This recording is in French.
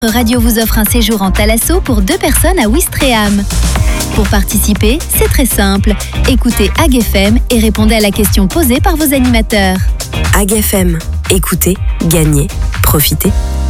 Radio vous offre un séjour en Thalasso pour 2 personnes à Ouistreham. Pour participer, c'est très simple. Écoutez AgFM et répondez à la question posée par vos animateurs. AgFM. Écoutez, gagnez, profitez.